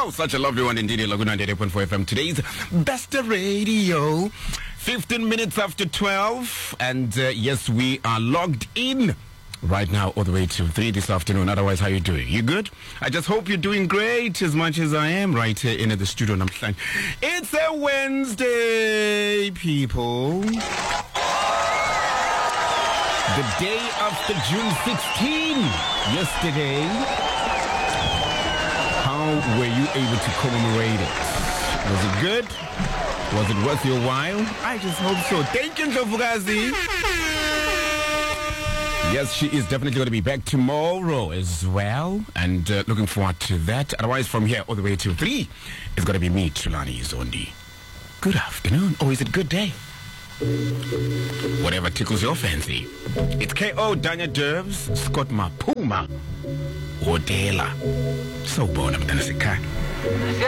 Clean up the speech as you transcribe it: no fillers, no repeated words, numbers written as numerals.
Oh, such a lovely one indeed. Laguna 98.4 FM. Today's Best Radio. 15 minutes after 12. And yes, we are logged in right now all the way to 3 this afternoon. Otherwise, how are you doing? You good? I just hope you're doing great as much as I am right here in the studio. It's a Wednesday, people. The day after June 16. Yesterday. How were you able to commemorate it? Was it good? Was it worth your while? I just hope so. Thank you, Njofugazi. Yes, she is definitely going to be back tomorrow as well. And looking forward to that. Otherwise, from here all the way to 3, it's going to be me, Tulani Zondi. Good afternoon. Or is it good day? Whatever tickles your fancy. It's K.O. Danya Dervs, Scott Mapuma, Odela. So born, I'm going to say,